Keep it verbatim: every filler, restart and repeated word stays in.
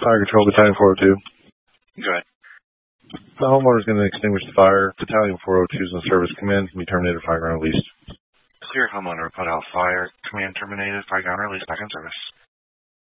Fire Control, Battalion four oh two. Go ahead. The homeowner is going to extinguish the fire. Battalion four oh two is in service. Command can be terminated. Fire ground released. Clear, homeowner, put out fire. Command terminated. Fire ground released. Back in service.